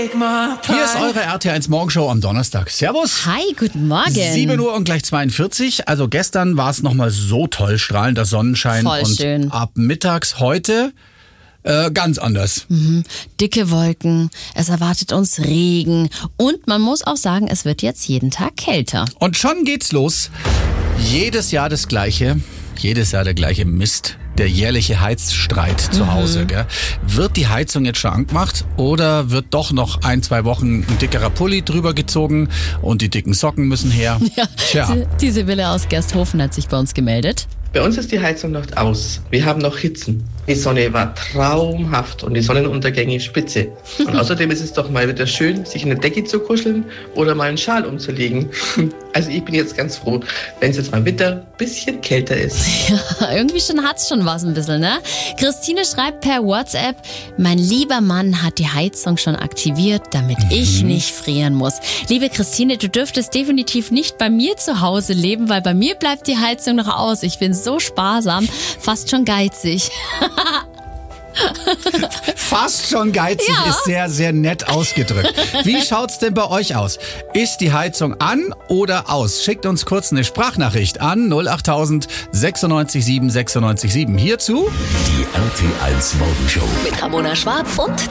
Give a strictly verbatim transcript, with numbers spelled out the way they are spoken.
Hier ist eure R T eins Morgenshow am Donnerstag. Servus. Hi, guten Morgen. sieben Uhr und gleich zweiundvierzig. Also gestern war es nochmal so toll, strahlender Sonnenschein. Voll und schön. Ab mittags heute äh, ganz anders. Mhm. Dicke Wolken, es erwartet uns Regen und man muss auch sagen, es wird jetzt jeden Tag kälter. Und schon geht's los. Jedes Jahr das Gleiche. Jedes Jahr der gleiche Mist. Der jährliche Heizstreit zu Mhm. Hause. Gell? Wird die Heizung jetzt schon angemacht oder wird doch noch ein, zwei Wochen ein dickerer Pulli drüber gezogen und die dicken Socken müssen her? Ja, Tja. die, die Sibylle aus Gersthofen hat sich bei uns gemeldet. Bei uns ist die Heizung noch aus. Wir haben noch Hitzen. Die Sonne war traumhaft und die Sonnenuntergänge spitze. Und außerdem ist es doch mal wieder schön, sich in eine Decke zu kuscheln oder mal einen Schal umzulegen. Also ich bin jetzt ganz froh, wenn es jetzt mal wieder ein bisschen kälter ist. Ja, irgendwie schon hat's schon was ein bisschen, ne? Christine schreibt per WhatsApp, mein lieber Mann hat die Heizung schon aktiviert, damit Mhm. ich nicht frieren muss. Liebe Christine, du dürftest definitiv nicht bei mir zu Hause leben, weil bei mir bleibt die Heizung noch aus. Ich bin so sparsam, fast schon geizig. Fast schon geizig Ja. ist sehr, sehr nett ausgedrückt. Wie schaut's denn bei euch aus? Ist die Heizung an oder aus? Schickt uns kurz eine Sprachnachricht an null achttausend sechsundneunzig sieben sechsundneunzig sieben. Hierzu Die R T eins Morgenshow. Mit Ramona Schwarz und